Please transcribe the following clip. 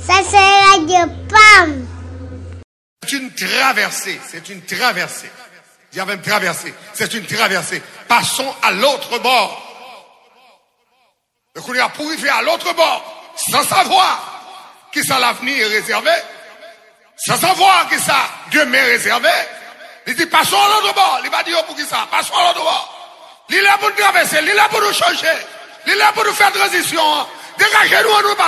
Ça c'est Radio PAM. C'est une traversée, c'est une traversée. Il y avait une traversée, c'est une traversée. Passons à l'autre bord. Donc on est pour arriver à l'autre bord, sans savoir qui ça l'avenir est réservé, sans savoir qui ça Dieu m'est réservé. Il dit passons à l'autre bord. Il va dire pour qui ça, passons à l'autre bord. Il est là pour nous traverser, il est là pour nous changer, il est là pour nous faire transition. Dégagez-nous, nous